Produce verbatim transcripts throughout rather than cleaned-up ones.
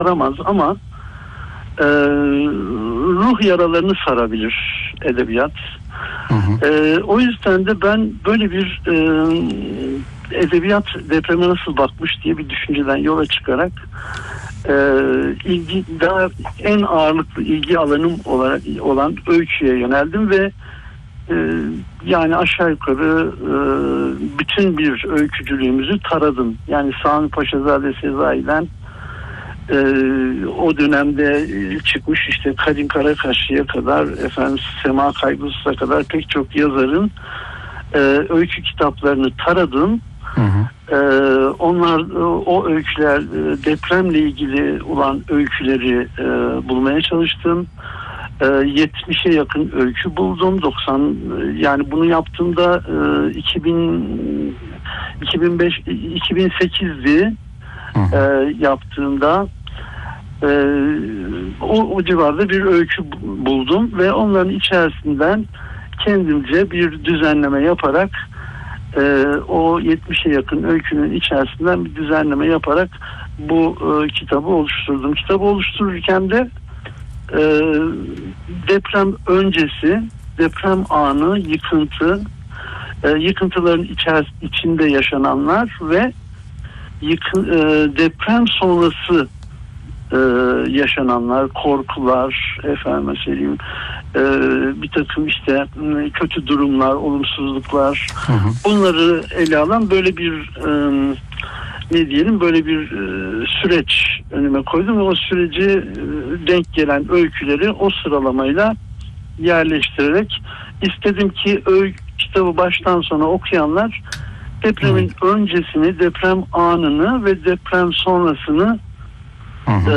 saramaz ama e, ruh yaralarını sarabilir edebiyat. Hı hı. E, o yüzden de ben böyle bir e, edebiyat depreme nasıl bakmış diye bir düşünceden yola çıkarak e, ilgi daha en ağırlıklı ilgi alanım olarak olan öyküye yöneldim ve e, yani aşağı yukarı e, bütün bir öykücülüğümüzü taradım. Yani Sami Paşazade Sezai'den e, o dönemde çıkmış işte Kadim Karakaşlı'ya kadar, efendim Sema Kaygısız'a kadar pek çok yazarın e, öykü kitaplarını taradım. Hı hı. Ee, onlar o öyküler depremle ilgili olan öyküleri e, bulmaya çalıştım. E, yetmişe yakın öykü buldum. doksan yani bunu yaptığımda e, iki bin iki bin beş iki bin sekizdi e, yaptığımda e, o, o civarda bir öykü buldum ve onların içerisinden kendimce bir düzenleme yaparak Ee, o yetmişe yakın öykünün içerisinden bir düzenleme yaparak bu e, kitabı oluşturdum. Kitabı oluştururken de e, deprem öncesi, deprem anı, yıkıntı, e, yıkıntıların içer, içinde yaşananlar ve yıkın, e, deprem sonrası e, yaşananlar, korkular, efendim söyleyeyim, e, bir takım işte kötü durumlar, olumsuzluklar, hı hı. bunları ele alan böyle bir e, ne diyelim böyle bir e, süreç önüme koydum ve o süreci e, denk gelen öyküleri o sıralamayla yerleştirerek istedim ki öykü kitabı baştan sona okuyanlar depremin hı. öncesini, deprem anını ve deprem sonrasını Hı hı.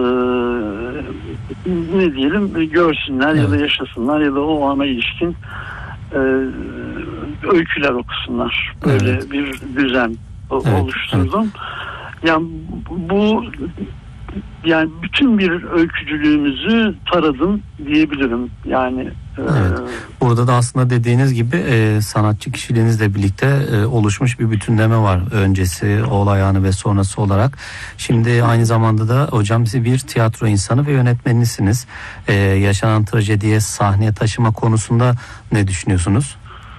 Ee, ne diyelim görsünler, evet. ya da yaşasınlar ya da o ana ilişkin e, öyküler okusunlar. Böyle evet. bir düzen evet. oluşturdum. Evet. Yani bu yani bütün bir öykücülüğümüzü taradım diyebilirim. Yani evet. Burada da aslında dediğiniz gibi e, sanatçı kişiliğinizle birlikte e, oluşmuş bir bütünleme var. Öncesi, olay anı ve sonrası olarak. Şimdi aynı zamanda da hocam siz bir tiyatro insanı ve yönetmenisiniz. E, yaşanan trajediye sahneye taşıma konusunda ne düşünüyorsunuz?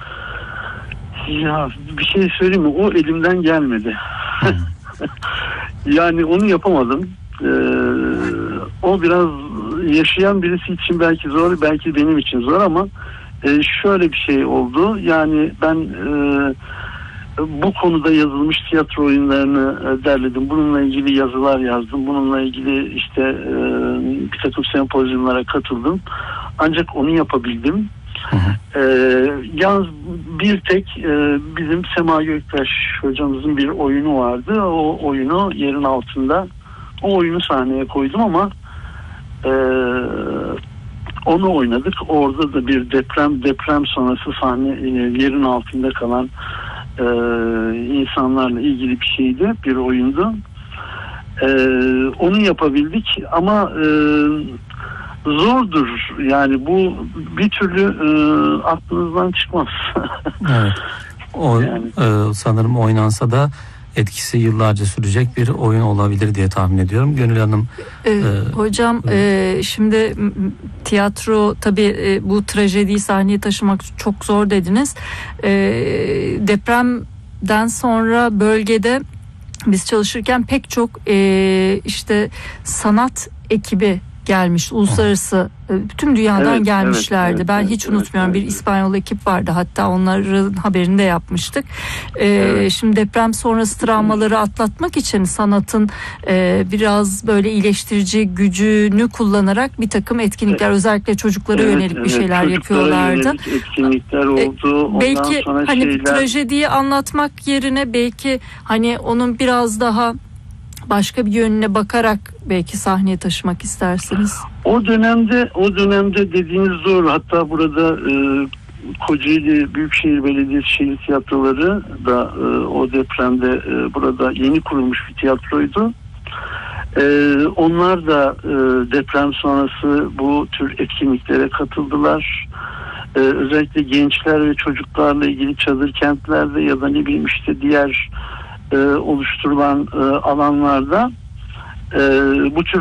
Ya bir şey söyleyeyim mi? O elimden gelmedi. Yani onu yapamadım. Ee, o biraz yaşayan birisi için belki zor, belki benim için zor ama e, şöyle bir şey oldu. Yani ben e, bu konuda yazılmış tiyatro oyunlarını e, derledim. Bununla ilgili yazılar yazdım. Bununla ilgili işte e, bir takım sempozyumlara katıldım. Ancak onu yapabildim. Hı hı. Ee, yalnız bir tek e, bizim Sema Göktaş hocamızın bir oyunu vardı. O oyunu yerin altında o oyunu sahneye koydum ama e, onu oynadık. Orada da bir deprem deprem sonrası sahne e, yerin altında kalan e, insanlarla ilgili bir şeydi. Bir oyundu. E, onu yapabildik ama e, zordur. Yani bu bir türlü e, aklınızdan çıkmaz. Evet. O, yani. e, sanırım oynansa da etkisi yıllarca sürecek bir oyun olabilir diye tahmin ediyorum. Gönül Hanım. Ee, e, hocam e, şimdi tiyatro tabii e, bu trajediyi sahneye taşımak çok zor dediniz. E, depremden sonra bölgede biz çalışırken pek çok e, işte sanat ekibi gelmiş, uluslararası bütün dünyadan evet, gelmişlerdi. Evet, ben evet, hiç unutmuyorum. Evet, bir İspanyol ekip vardı. Hatta onların haberini de yapmıştık. Ee, evet. Şimdi deprem sonrası travmaları atlatmak için sanatın e, biraz böyle iyileştirici gücünü kullanarak bir takım etkinlikler, evet. özellikle çocuklara evet, yönelik evet, bir şeyler yapıyorlardı. Etkinlikler oldu. Ondan belki sonra hani şeyler... trajediyi anlatmak yerine belki hani onun biraz daha başka bir yönüne bakarak belki sahneye taşımak istersiniz. O dönemde o dönemde dediğiniz doğru. Hatta burada e, Kocaeli Büyükşehir Belediyesi Şehir Tiyatroları da e, o depremde e, burada yeni kurulmuş bir tiyatroydu. E, onlar da e, deprem sonrası bu tür etkinliklere katıldılar. E, özellikle gençler ve çocuklarla ilgili çadır kentlerde ya da ne bileyim işte diğer e, oluşturulan e, alanlarda e, bu tür